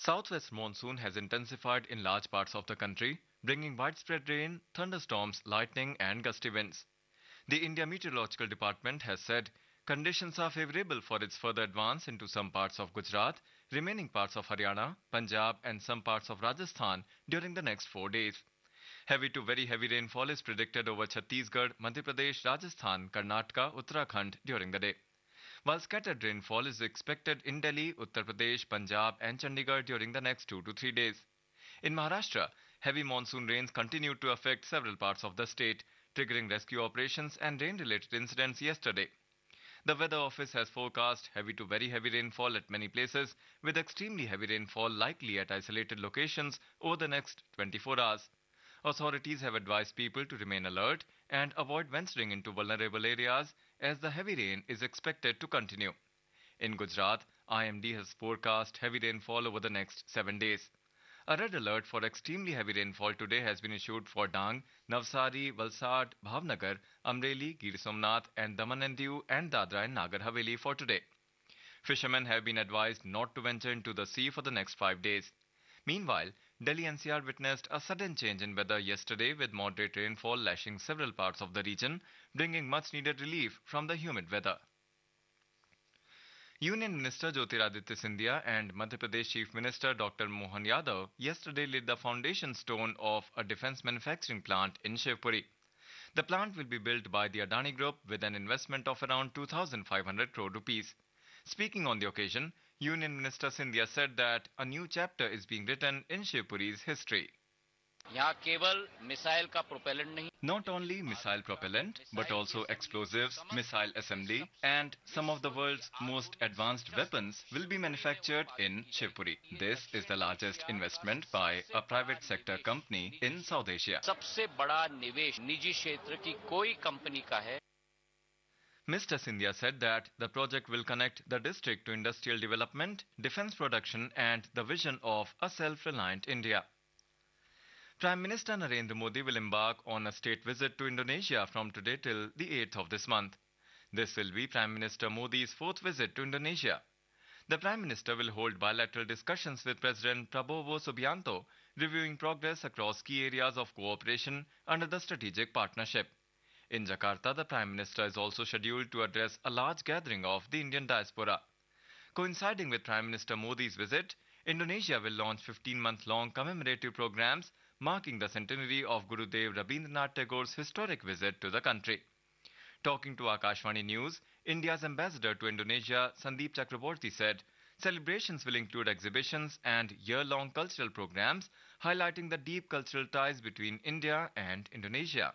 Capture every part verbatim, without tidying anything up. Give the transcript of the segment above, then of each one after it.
Southwest monsoon has intensified in large parts of the country, bringing widespread rain, thunderstorms, lightning, and gusty winds. The India Meteorological Department has said conditions are favorable for its further advance into some parts of Gujarat, remaining parts of Haryana, Punjab, and some parts of Rajasthan during the next four days. Heavy to very heavy rainfall is predicted over Chhattisgarh, Madhya Pradesh, Rajasthan, Karnataka, Uttarakhand during the day, while scattered rainfall is expected in Delhi, Uttar Pradesh, Punjab, and Chandigarh during the next two to three days. In Maharashtra, heavy monsoon rains continued to affect several parts of the state, triggering rescue operations and rain-related incidents yesterday. The weather office has forecast heavy to very heavy rainfall at many places, with extremely heavy rainfall likely at isolated locations over the next twenty-four hours. Authorities have advised people to remain alert and avoid venturing into vulnerable areas as the heavy rain is expected to continue. In Gujarat, I M D has forecast heavy rainfall over the next seven days. A red alert for extremely heavy rainfall today has been issued for Dang, Navsari, Valsad, Bhavnagar, Amreli, Gir Somnath, and Daman and Diu and Dadra and Nagar Haveli for today. Fishermen have been advised not to venture into the sea for the next five days. Meanwhile, Delhi N C R witnessed a sudden change in weather yesterday with moderate rainfall lashing several parts of the region, bringing much needed relief from the humid weather. Union Minister Jyotiraditya Scindia and Madhya Pradesh Chief Minister Doctor Mohan Yadav yesterday laid the foundation stone of a defence manufacturing plant in Shivpuri. The plant will be built by the Adani Group with an investment of around two thousand five hundred crore rupees. Speaking on the occasion, Union Minister Scindia said that a new chapter is being written in Shivpuri's history. यहाँ केवल missile का propellant नहीं, Not only missile propellant, but also explosives, missile assembly, and some of the world's most advanced weapons will be manufactured in Shivpuri. This is the largest investment by a private sector company in South Asia. सबसे बड़ा निवेश निजी क्षेत्र की कोई company का है. Mister Scindia said that the project will connect the district to industrial development, defense production, and the vision of a self-reliant India. Prime Minister Narendra Modi will embark on a state visit to Indonesia from today till the eighth of this month. This will be Prime Minister Modi's fourth visit to Indonesia. The Prime Minister will hold bilateral discussions with President Prabowo Subianto, reviewing progress across key areas of cooperation under the strategic partnership. In Jakarta, the Prime Minister is also scheduled to address a large gathering of the Indian diaspora. Coinciding with Prime Minister Modi's visit, Indonesia will launch fifteen-month-long commemorative programs marking the centenary of Gurudev Rabindranath Tagore's historic visit to the country. Talking to Akashvani News, India's ambassador to Indonesia, Sandeep Chakraborty, said celebrations will include exhibitions and year-long cultural programs highlighting the deep cultural ties between India and Indonesia.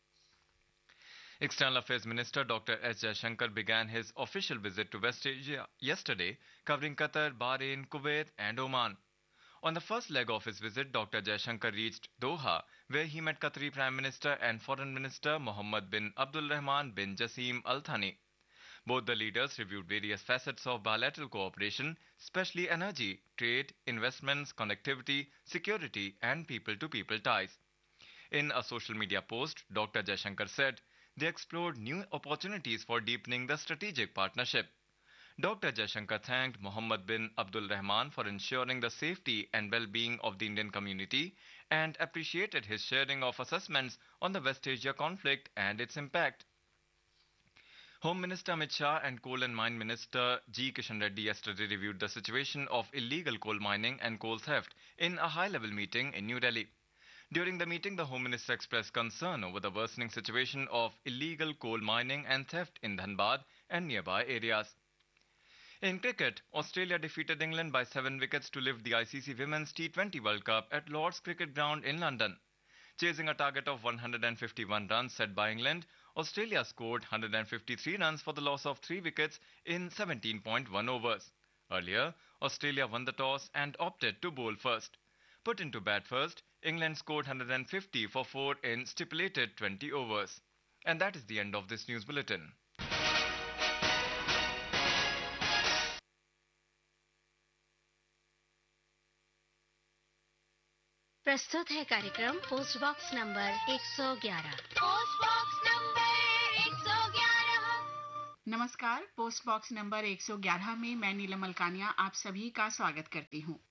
External Affairs Minister Doctor S. Jaishankar began his official visit to West Asia yesterday, covering Qatar, Bahrain, Kuwait, and Oman. On the first leg of his visit, Doctor Jaishankar reached Doha, where he met Qatari Prime Minister and Foreign Minister Mohammed bin Abdul Rahman bin Jassim Al Thani. Both the leaders reviewed various facets of bilateral cooperation, especially energy, trade, investments, connectivity, security, and people-to-people ties. In a social media post, Doctor Jaishankar said they explored new opportunities for deepening the strategic partnership. Doctor Jaishankar thanked Mohammed bin Abdul Rahman for ensuring the safety and well-being of the Indian community and appreciated his sharing of assessments on the West Asia conflict and its impact. Home Minister Amit Shah and Coal and Mine Minister G. Kishan Reddy yesterday reviewed the situation of illegal coal mining and coal theft in a high-level meeting in New Delhi. During the meeting, the Home Minister expressed concern over the worsening situation of illegal coal mining and theft in Dhanbad and nearby areas. In cricket, Australia defeated England by seven wickets to lift the I C C Women's T twenty World Cup at Lord's Cricket Ground in London. Chasing a target of one hundred fifty-one runs set by England, Australia scored one hundred fifty-three runs for the loss of three wickets in seventeen point one overs. Earlier, Australia won the toss and opted to bowl first. Put into bat first, England scored one hundred fifty for four in stipulated twenty overs. And that is the end of this news bulletin. प्रस्तुत है कार्यक्रम post box number एक सौ ग्यारह। Post box number एक सौ ग्यारह। नमस्कार, पोस्ट बॉक्स नंबर एक सौ ग्यारह में मैं नीलम मलकानिया आप सभी का स्वागत करती हूँ।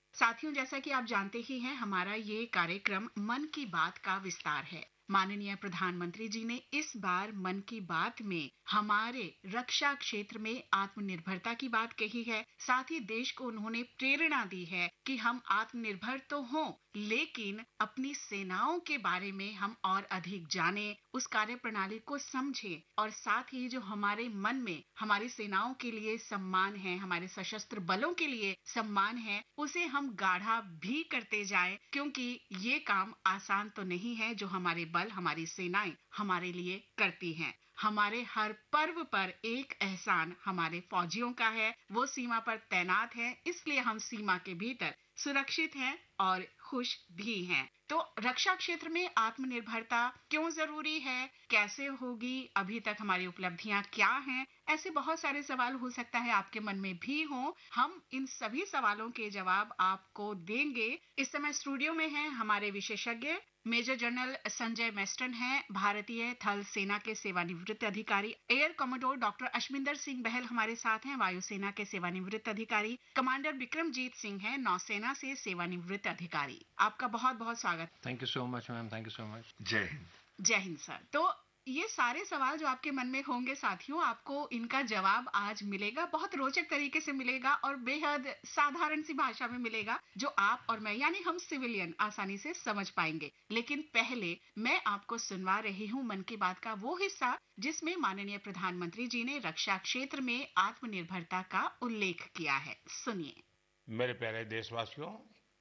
साथियों, जैसा कि आप जानते ही हैं, हमारा ये कार्यक्रम मन की बात का विस्तार है। माननीय प्रधानमंत्री जी ने इस बार मन की बात में हमारे रक्षा क्षेत्र में आत्मनिर्भरता की बात कही है। साथ ही देश को उन्होंने प्रेरणा दी है कि हम आत्मनिर्भर तो हों, लेकिन अपनी सेनाओं के बारे में हम और अधिक जानें, उस कार्य प्रणाली को समझें और साथ ही जो हमारे मन में हमारी सेनाओं के लिए सम्मान है, हमारे सशस्त्र बलों के लिए सम्मान है, उसे हम गाढ़ा भी करते जाएं, क्योंकि ये काम आसान तो नहीं है जो हमारे बल, हमारी सेनाएं हमारे लिए करती हैं। हमारे हर पर्व पर एक एहसान हमारे फौजियों का है, वो सीमा पर तैनात हैं, इसलिए हम सीमा के भीतर सुरक्षित हैं और खुश भी हैं। तो रक्षा क्षेत्र में आत्मनिर्भरता क्यों जरूरी है, कैसे होगी, अभी तक हमारी उपलब्धियां क्या हैं, ऐसे बहुत सारे सवाल हो सकता है आपके मन में भी हों। हम इन सभी सवालों के जवाब आपको देंगे। इस समय स्टूडियो में हैं हमारे विशेषज्ञ मेजर जनरल संजय मेस्टन हैं, भारतीय थल सेना के सेवानिवृत्त अधिकारी। एयर कमोडोर डॉक्टर अशमिंदर सिंह बहल हमारे साथ हैं, वायुसेना के सेवानिवृत्त अधिकारी। कमांडर विक्रमजीत सिंह हैं, नौसेना से सेवानिवृत्त अधिकारी। आपका बहुत बहुत स्वागत। Thank you so much ma'am, thank you so much. जय हिंद। जय हिंद सर। तो ये सारे सवाल जो आपके मन में होंगे साथियों, आपको इनका जवाब आज मिलेगा, बहुत रोचक तरीके से मिलेगा और बेहद साधारण सी भाषा में मिलेगा, जो आप और मैं यानी हम सिविलियन आसानी से समझ पाएंगे। लेकिन पहले मैं आपको सुनवा रही हूँ मन की बात का वो हिस्सा जिसमें माननीय प्रधानमंत्री जी ने रक्षा क्षेत्र में आत्मनिर्भरता का उल्लेख किया है। सुनिए। मेरे प्यारे देशवासियों,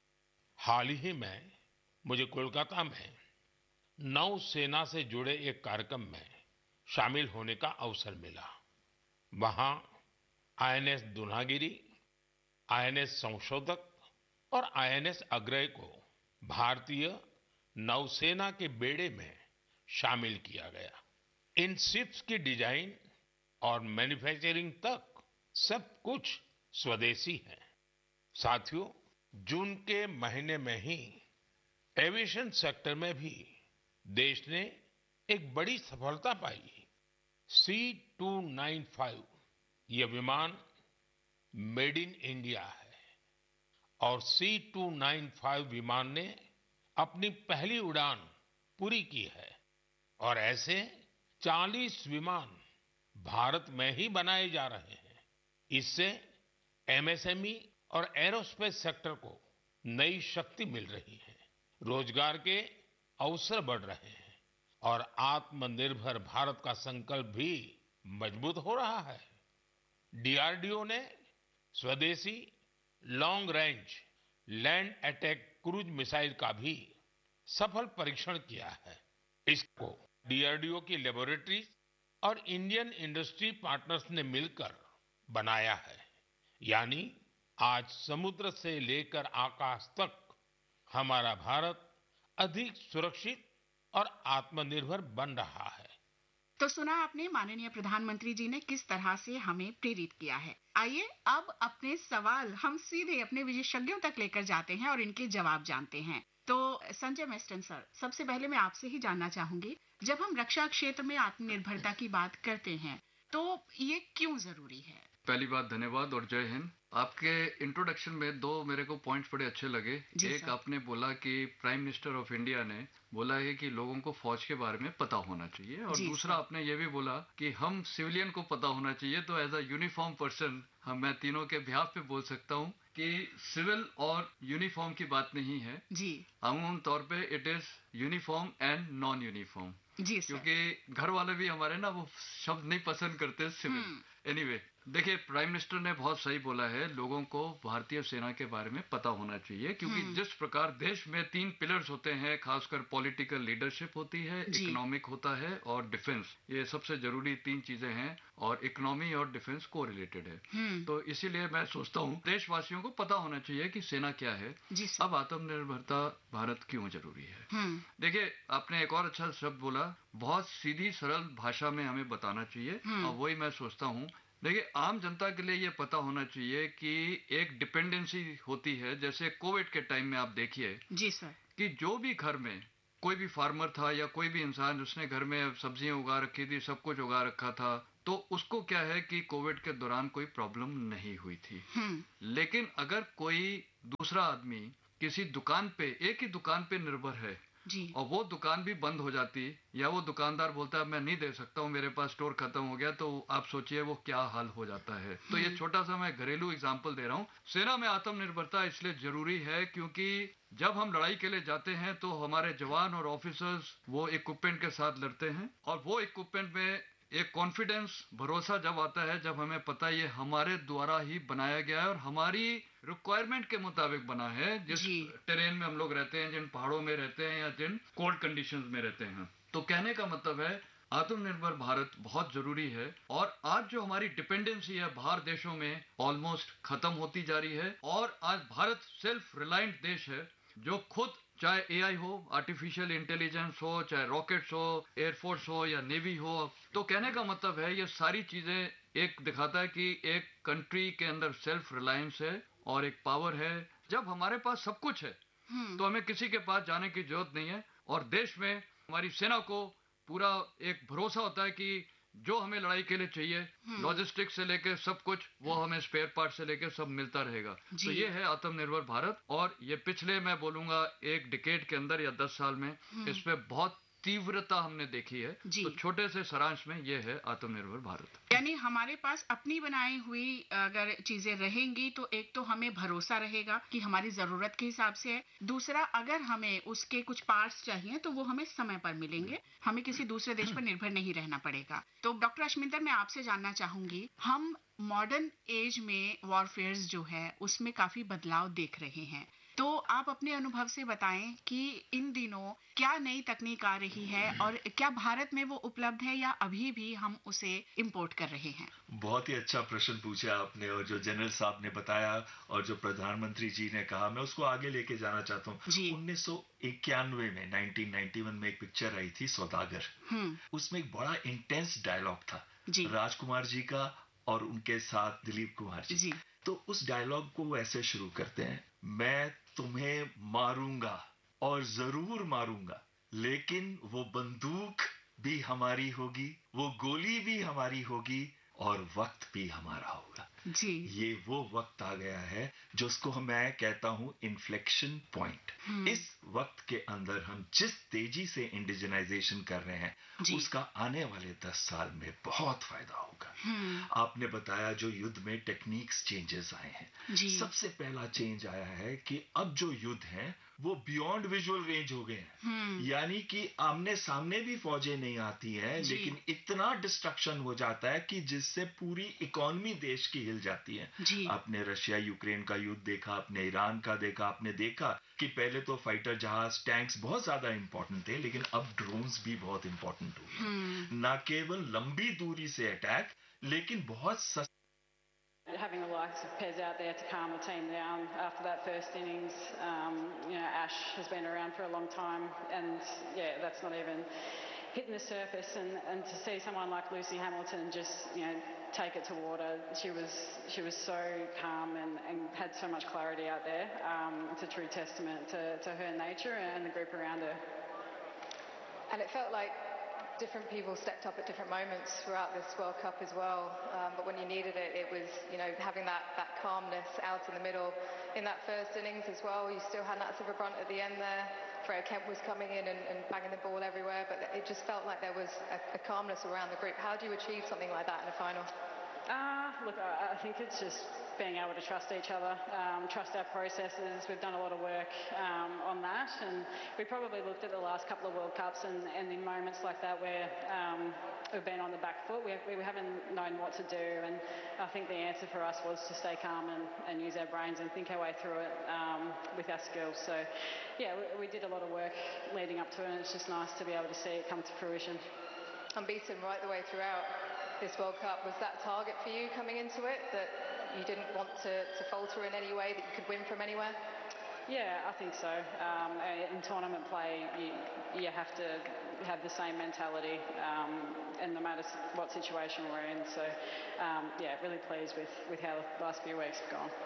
हाल ही में मुझे कोलकाता में नौसेना से जुड़े एक कार्यक्रम में शामिल होने का अवसर मिला। वहां आईएनएस दुनागिरी, आईएनएस संशोधक और आईएनएस अग्रय को भारतीय नौसेना के बेड़े में शामिल किया गया। इन शिप्स की डिजाइन और मैन्युफैक्चरिंग तक सब कुछ स्वदेशी है। साथियों, जून के महीने में ही एविएशन सेक्टर में भी देश ने एक बड़ी सफलता पाई। सी टू नाइन फाइव यह विमान मेड इन इंडिया है और सी टू नाइन फाइव विमान ने अपनी पहली उड़ान पूरी की है और ऐसे चालीस विमान भारत में ही बनाए जा रहे हैं। इससे एमएसएमई और एरोस्पेस सेक्टर को नई शक्ति मिल रही है, रोजगार के अवसर बढ़ रहे हैं और आत्मनिर्भर भारत का संकल्प भी मजबूत हो रहा है। डीआरडीओ ने स्वदेशी long range land attack cruise missile का भी सफल परीक्षण किया है। इसको डीआरडीओ की लेबोरेटरीज और इंडियन इंडस्ट्री पार्टनर्स ने मिलकर बनाया है। यानी आज समुद्र से लेकर आकाश तक हमारा भारत अधिक सुरक्षित और आत्मनिर्भर बन रहा है। तो सुना आपने माननीय प्रधानमंत्री जी ने किस तरह से हमें प्रेरित किया है। आइए अब अपने सवाल हम सीधे अपने विशेषज्ञों तक लेकर जाते हैं और इनके जवाब जानते हैं। तो संजय मेस्टन सर, सबसे पहले मैं आपसे ही जानना चाहूंगी, जब हम रक्षा क्षेत्र में आत्मनिर्भरता की बात करते हैं तो ये क्यों जरूरी है? पहली बात धन्यवाद और जय हिंद। आपके इंट्रोडक्शन में दो मेरे को पॉइंट्स बड़े अच्छे लगे। एक आपने बोला कि प्राइम मिनिस्टर ऑफ इंडिया ने बोला है कि लोगों को फौज के बारे में पता होना चाहिए, और दूसरा आपने ये भी बोला कि हम सिविलियन को पता होना चाहिए। तो एज अ यूनिफॉर्म पर्सन हम मैं तीनों के बिहाफ पे बोल सकता हूँ कि सिविल और यूनिफॉर्म की बात नहीं है जी, अमूमन तौर पे it is uniform and non uniform जी, क्योंकि घर वाले भी हमारे ना वो शब्द नहीं पसंद करते सिविल। एनीवे, देखिए प्राइम मिनिस्टर ने बहुत सही बोला है, लोगों को भारतीय सेना के बारे में पता होना चाहिए, क्योंकि जिस प्रकार देश में तीन पिलर्स होते हैं, खासकर पॉलिटिकल लीडरशिप होती है, इकोनॉमिक होता है और डिफेंस। ये सबसे जरूरी तीन चीजें हैं और इकोनॉमी और डिफेंस को रिलेटेड है। तो इसीलिए मैं सोचता हूँ देशवासियों को पता होना चाहिए कि सेना क्या है। अब आत्मनिर्भरता भारत क्यों जरूरी है। देखिए, आपने एक और अच्छा शब्द बोला, बहुत सीधी सरल भाषा में हमें बताना चाहिए, और वही मैं सोचता हूँ। देखिए, आम जनता के लिए ये पता होना चाहिए कि एक डिपेंडेंसी होती है। जैसे कोविड के टाइम में आप देखिए जी सर, कि जो भी घर में कोई भी फार्मर था या कोई भी इंसान, उसने घर में सब्जियां उगा रखी थी, सब कुछ उगा रखा था, तो उसको क्या है कि कोविड के दौरान कोई प्रॉब्लम नहीं हुई थी। लेकिन अगर कोई दूसरा आदमी किसी दुकान पे, एक ही दुकान पे निर्भर है जी। और वो दुकान भी बंद हो जाती, या वो दुकानदार बोलता है मैं नहीं दे सकता हूँ, मेरे पास स्टोर खत्म हो गया, तो आप सोचिए वो क्या हाल हो जाता है। तो ये छोटा सा मैं घरेलू एग्जांपल दे रहा हूँ। सेना में आत्मनिर्भरता इसलिए जरूरी है क्योंकि जब हम लड़ाई के लिए जाते हैं तो हमारे जवान और ऑफिसर्स वो इक्विपमेंट के साथ लड़ते हैं, और वो इक्विपमेंट में एक कॉन्फिडेंस, भरोसा जब आता है जब हमें पता है ये हमारे द्वारा ही बनाया गया है और हमारी रिक्वायरमेंट के मुताबिक बना है, जिस टेरेन में हम लोग रहते हैं, जिन पहाड़ों में रहते हैं या जिन कोल्ड कंडीशंस में रहते हैं। तो कहने का मतलब है आत्मनिर्भर भारत बहुत जरूरी है। और आज जो हमारी डिपेंडेंसी है बाहर देशों में ऑलमोस्ट खत्म होती जा रही है, और आज भारत सेल्फ रिलायंट देश है जो खुद, चाहे एआई हो, आर्टिफिशियल इंटेलिजेंस हो, चाहे रॉकेट्स हो, एयरफोर्स हो या नेवी हो। तो कहने का मतलब है ये सारी चीजें एक दिखाता है कि एक कंट्री के अंदर सेल्फ रिलायंस है और एक पावर है। जब हमारे पास सब कुछ है तो हमें किसी के पास जाने की जरूरत नहीं है, और देश में हमारी सेना को पूरा एक भरोसा होता है कि जो हमें लड़ाई के लिए चाहिए, लॉजिस्टिक्स से लेके सब कुछ, वो हमें स्पेयर पार्ट से लेके सब मिलता रहेगा। तो ये है आत्मनिर्भर भारत, और ये पिछले मैं बोलूंगा एक डिकेड के अंदर या दस साल में इसमें बहुत तीव्रता हमने देखी है। तो छोटे से सारांश में ये है आत्मनिर्भर भारत। यानी हमारे पास अपनी बनाई हुई अगर चीजें रहेंगी तो एक तो हमें भरोसा रहेगा कि हमारी जरूरत के हिसाब से है, दूसरा अगर हमें उसके कुछ पार्ट्स चाहिए तो वो हमें समय पर मिलेंगे, हमें किसी दूसरे देश पर निर्भर नहीं रहना पड़ेगा। तो डॉक्टर अश्मिंदर, मैं आपसे जानना चाहूंगी, हम मॉडर्न एज में वॉरफेयर्स जो है उसमें काफी बदलाव देख रहे हैं, तो आप अपने अनुभव से बताएं कि इन दिनों क्या नई तकनीक आ रही है और क्या भारत में वो उपलब्ध है या अभी भी हम उसे इंपोर्ट कर रहे हैं? बहुत ही अच्छा प्रश्न पूछा आपने, और जो जनरल साहब ने बताया और जो प्रधानमंत्री जी ने कहा, मैं उसको आगे लेके जाना चाहता हूँ। उन्नीस सौ इक्यानवे में उन्नीस सौ इक्यानवे में एक पिक्चर आई थी सौदागर। उसमें एक बड़ा इंटेंस डायलॉग था राजकुमार जी का और उनके साथ दिलीप कुमार जी, जी। तो उस डायलॉग को वो ऐसे शुरू करते हैं, मैं तुम्हें मारूंगा और जरूर मारूंगा, लेकिन वो बंदूक भी हमारी होगी, वो गोली भी हमारी होगी और वक्त भी हमारा होगा। जी। ये वो वक्त आ गया है जिसको मैं कहता हूं इन्फ्लेक्शन पॉइंट। इस वक्त के अंदर हम जिस तेजी से इंडिजिनाइजेशन कर रहे हैं, उसका आने वाले दस साल में बहुत फायदा होगा। आपने बताया जो युद्ध में टेक्निक्स चेंजेस आए हैं, सबसे पहला चेंज आया है कि अब जो युद्ध है वो बियॉन्ड विजुअल रेंज हो गए हैं, यानी कि आमने सामने भी फौजें नहीं आती हैं, लेकिन इतना डिस्ट्रक्शन हो जाता है कि जिससे पूरी इकोनॉमी देश की हिल जाती है। आपने रशिया यूक्रेन का युद्ध देखा, आपने ईरान का देखा, आपने देखा कि पहले तो फाइटर जहाज, टैंक्स बहुत ज्यादा इंपॉर्टेंट थे, लेकिन अब ड्रोन्स भी बहुत इंपॉर्टेंट हो गए। न केवल लंबी दूरी से अटैक, लेकिन बहुत सस्ता। Having the likes of Pez out there to calm the team down after that first innings, um, you know, Ash has been around for a long time, and yeah, that's not even hitting the surface. And, and to see someone like Lucy Hamilton just, you know, take it to water, she was she was so calm and, and had so much clarity out there. Um, it's a true testament to, to her nature and the group around her. And it felt like different people stepped up at different moments throughout this World Cup as well, um, but when you needed it, it was, you know, having that, that calmness out in the middle. In that first innings as well, you still had that Silver Brunt at the end there. Freya Kemp was coming in and, and banging the ball everywhere, but it just felt like there was a, a calmness around the group. How do you achieve something like that in a final? Uh, look, I, I think it's just being able to trust each other, um, trust our processes. We've done a lot of work um, on that, and we probably looked at the last couple of World Cups, and, and in moments like that where um, we've been on the back foot, we, we haven't known what to do, and I think the answer for us was to stay calm and, and use our brains and think our way through it um, with our skills. So, yeah, we, we did a lot of work leading up to it, and it's just nice to be able to see it come to fruition. Unbeaten right the way throughout this World Cup, was that target for you coming into it, that you didn't want to, to falter in any way, that you could win from anywhere? Yeah, I think so. Um, in tournament play, you, you have to have the same mentality, um, and no matter what situation we're in. So, um, yeah, really pleased with, with how the last few weeks have gone.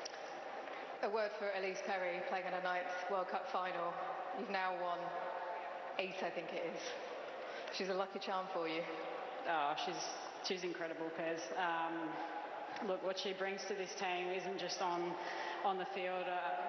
A word for Elise Perry, playing in a night's World Cup final. You've now won eight, I think it is. She's a lucky charm for you. Oh, she's she's incredible, Pez. Um, look, what she brings to this team isn't just on on the field. Uh,